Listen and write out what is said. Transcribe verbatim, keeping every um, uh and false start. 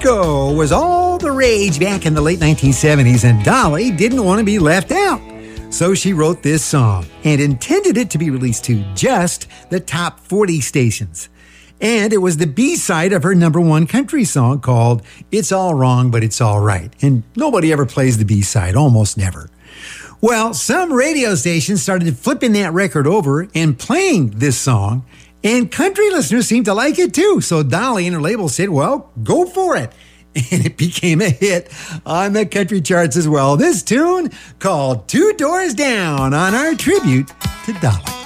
disco was all the rage back in the late nineteen seventies, and Dolly didn't want to be left out. So she wrote this song and intended it to be released to just the top forty stations. And it was the B-side of her number one country song called It's All Wrong, But It's All Right. And nobody ever plays the B-side, almost never. Well, some radio stations started flipping that record over and playing this song, and country listeners seemed to like it too. So Dolly and her label said, well, go for it. And it became a hit on the country charts as well. This tune called Two Doors Down on our tribute to Dolly.